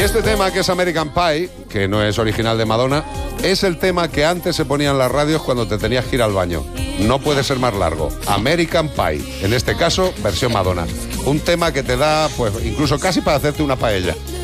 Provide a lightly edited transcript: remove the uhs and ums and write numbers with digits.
este tema, que es American Pie, que no es original de Madonna, es el tema que antes se ponía en las radios cuando te tenías que ir al baño. No puede ser más largo. American Pie, en este caso, versión Madonna. Un tema que te da, pues, incluso casi para hacerte una paella.